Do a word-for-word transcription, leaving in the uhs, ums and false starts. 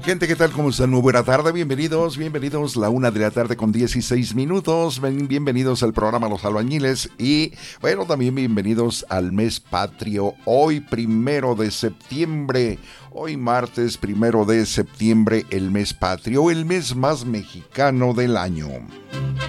gente, ¿qué tal? ¿Cómo están? Muy buena tarde, bienvenidos, bienvenidos, la una de la tarde con dieciséis minutos, bienvenidos al programa Los Albañiles y, bueno, también bienvenidos al mes patrio, hoy primero de septiembre, hoy martes primero de septiembre, el mes patrio, el mes más mexicano del año.